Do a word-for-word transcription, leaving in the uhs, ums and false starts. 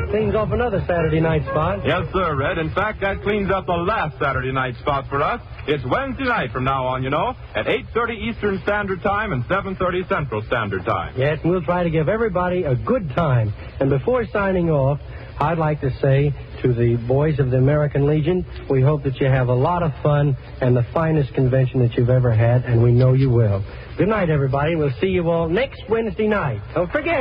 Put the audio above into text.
cleans off another Saturday night spot. Yes, sir, Red. In fact, that cleans up the last Saturday night spot for us. It's Wednesday night from now on, you know, at eight thirty Eastern Standard Time and seven thirty Central Standard Time. Yes, and we'll try to give everybody a good time. And before signing off, I'd like to say to the boys of the American Legion, we hope that you have a lot of fun and the finest convention that you've ever had, and we know you will. Good night, everybody. We'll see you all next Wednesday night. Don't forget.